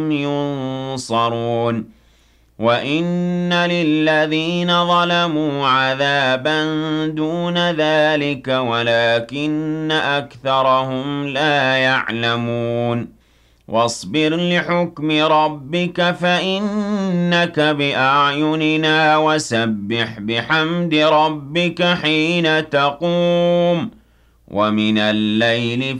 ينصرون وإن للذين ظلموا عذابا دون ذلك ولكن أكثرهم لا يعلمون واصبر لحكم ربك فإنك بأعيننا وسبح بحمد ربك حين تقوم ومن الليل